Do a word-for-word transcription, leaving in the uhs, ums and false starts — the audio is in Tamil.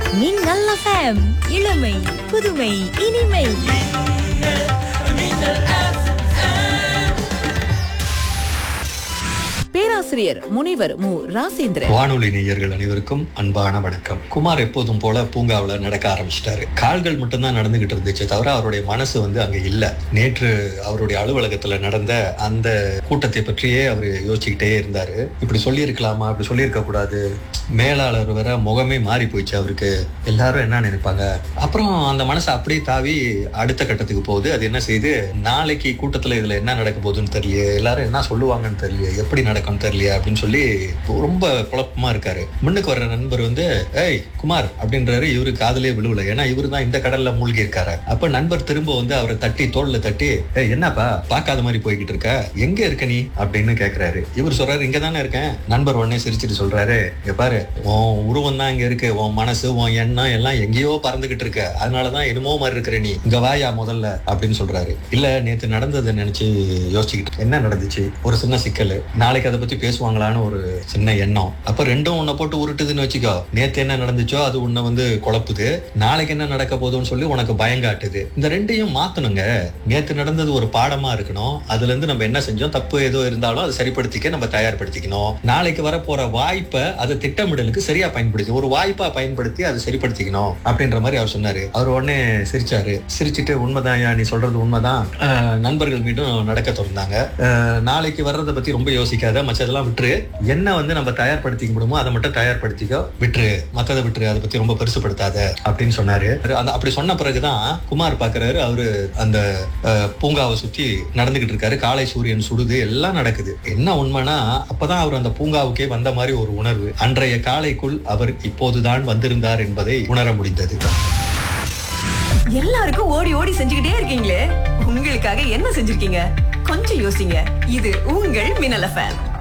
மின்னல் எஃப்எம், இளமை புதுமை இனிமை. பேராசிரியர் முனைவர் மு ராசேந்திரன். வானொலி நேயர்கள் அனைவருக்கும் அன்பான வணக்கம். குமார் எப்போதும் போல பூங்காவில் நடக்க ஆரம்பிச்சிட்டாரு. கால்கள் மட்டும்தான் நடந்துகிட்டு இருந்துச்சு தவிர அவருடைய மனசு வந்து அங்க இல்ல. நேற்று அவருடைய அலுவலகத்துல நடந்த அந்த கூட்டத்தை பற்றியே அவர் யோசிச்சுக்கிட்டே இருந்தாரு. இப்படி சொல்லி இருக்கலாமா, இப்படி சொல்லியிருக்க கூடாது. மேலாளர் வர முகமே மாறி போயிடுச்சு அவருக்கு. எல்லாரும் என்ன நினைப்பாங்க. அப்புறம் அந்த மனசு அப்படியே தாவி அடுத்த கட்டத்துக்கு போகுது. அது என்ன செய்யுது, நாளைக்கு கூட்டத்துல இதுல என்ன நடக்க போகுதுன்னு தெரியல, எல்லாரும் என்ன சொல்லுவாங்கன்னு தெரியல, எப்படி நடக்கும் தெரியல அப்படின்னு சொல்லி ரொம்ப குழப்பமா இருக்காரு. முன்னுக்கு வர்ற நண்பர் வந்து ஏய் குமார் அப்படின்றாரு. இவரு காதலே விழுவல, ஏன்னா இவரு தான் இந்த கடல்ல மூழ்கி இருக்காரு. அப்ப நண்பர் திரும்ப வந்து அவரை தட்டி தோல்ல தட்டி ஏய் என்னப்பா பாக்காத மாதிரி போய்கிட்டு இருக்க, எங்க இருக்க நீ அப்படின்னு கேக்குறாரு. இவர் சொல்றாரு இங்க தானே இருக்கேன். நண்பர் உடனே சிரிச்சிட்டு சொல்றாரு, இங்க பாரு உன் உருவம் தான் இங்க இருக்கு, உன் மனசு உன் எண்ணம் எல்லாம் எங்கேயோ பறந்துகிட்டு இருக்க, அதனாலதான் என்னமோ மாதிரி இருக்கிற நீ, இங்க வாயா முதல்ல அப்படின்னு சொல்றாரு. இல்ல நேத்து நடந்ததை நினைச்சு யோசிச்சுக்கிட்டு என்ன நடந்துச்சு, ஒரு சின்ன சிக்கல், நாளைக்கு அதை பத்தி பேசுவாங்களான்னு ஒரு சின்ன எண்ணம். அப்ப ரெண்டும் உன்னை போட்டு உருட்டுதுன்னு வச்சுக்கோ. நேத்து என்ன நடந்துச்சோ அது உன்னை வந்து குழப்புது, நாளைக்கு என்ன நடக்க போதுன்னு சொல்லி உனக்கு பயங்காட்டுது. இந்த ரெண்டையும் மாத்தணுங்க. நேத்து நடந்தது ஒரு பாடமா இருக்கணும், அதுல இருந்து நம்ம என்ன செஞ்சோம், தப்பு ஏதோ இருந்தாலும் அதை சரிப்படுத்திக்க நம்ம தயார்படுத்திக்கணும். நாளைக்கு வர போற வாய்ப்பை அதை திட்டமிடலுக்கு சரியா பயன்படுத்தி ஒரு வாய்ப்பா பயன்படுத்தி அதை சரிப்படுத்திக்கணும் அப்படின்ற மாதிரி அவர் சொன்னாரு. அவர் உடனே சிரிச்சாரு. சிரிச்சுட்டு உண்மைதான் நீ சொல்றது உண்மைதான். நண்பர்கள் மீண்டும் நடக்க தொடர்ந்தாங்க. நாளைக்கு வர்றதை பத்தி ரொம்ப யோசிக்காத, மற்றதெல்லாம் விட்டுரு, என்ன வந்து நம்ம தயார்படுத்திக்க முடியுமோ அதை மட்டும் தயார்படுத்திக்க விட்டுரு, மத்ததை விட்டுரு, அதை பத்தி ரொம்ப பெருசுப்படுத்தாத அப்படின்னு சொன்னாரு. அந்த அப்படி சொன்ன பிறகுதான் குமார் பாக்குறாரு. அவரு அந்த பூங்காவை சுத்தி நடந்துகிட்டு இருக்காரு. காலை சூரியன் சுடுது, எல்லாம் நடக்குது. என்ன உண்மைனா அப்பதான் அவர் அந்த பூங்காவுக்கே வந்த மாதிரி ஒரு உணர்வு. அன்றைய காலைக்குள் அவர் இப்போதுதான் வந்திருந்தார் என்பதை உணர முடிந்தது. எல்லாருக்கும் ஓடி ஓடி செஞ்சுக்கிட்டே இருக்கீங்களே, உங்களுக்காக என்ன செஞ்சிருக்கீங்க? கொஞ்சம் யோசிங்க. இது உங்கள் மின்னல் எஃப்எம்.